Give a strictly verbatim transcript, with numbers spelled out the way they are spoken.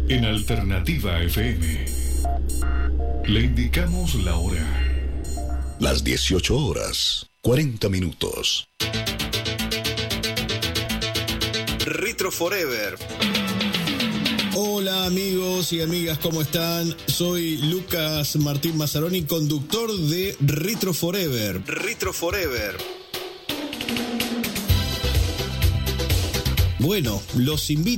En Alternativa F M le indicamos la hora. Las dieciocho horas, cuarenta minutos. Retro Forever. Hola amigos y amigas, ¿cómo están? Soy Lucas Martín Mazzaroni, conductor de Retro Forever. Retro Forever. Bueno, los invito